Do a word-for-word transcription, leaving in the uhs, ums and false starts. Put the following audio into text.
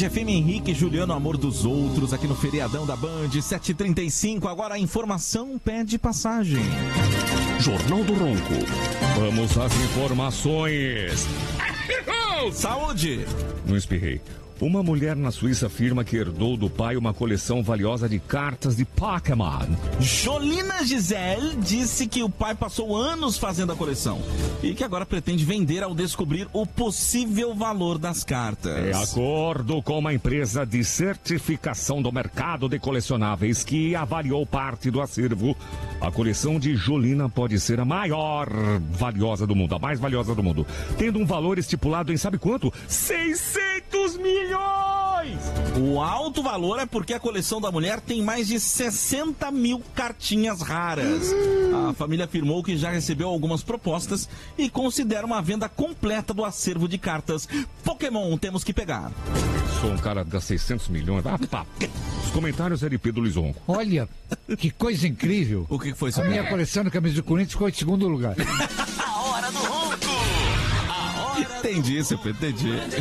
Band F M, Henrique e Juliano, Amor dos Outros, aqui no feriadão da Band, sete e trinta e cinco. Agora a informação pede passagem. Jornal do Ronco. Vamos às informações. Saúde! Não espirrei. Uma mulher na Suíça afirma que herdou do pai uma coleção valiosa de cartas de Pokémon. Jolina Gisele disse que o pai passou anos fazendo a coleção e que agora pretende vender ao descobrir o possível valor das cartas. De acordo com uma empresa de certificação do mercado de colecionáveis que avaliou parte do acervo, a coleção de Jolina pode ser a maior valiosa do mundo, a mais valiosa do mundo, tendo um valor estipulado em sabe quanto? seiscentos milhões! O alto valor é porque a coleção da mulher tem mais de sessenta mil cartinhas raras. A família afirmou que já recebeu algumas propostas e considera uma venda completa do acervo de cartas Pokémon. Temos que pegar. Sou um cara de seiscentos milhões. Ah, pá. Os comentários é de Pedro Luiz Ronco. Olha, que coisa incrível. O que foi isso? A minha coleção de camisas do Corinthians ficou em segundo lugar. A hora do Ronco. A hora Entendi, seu Pedro, entendi.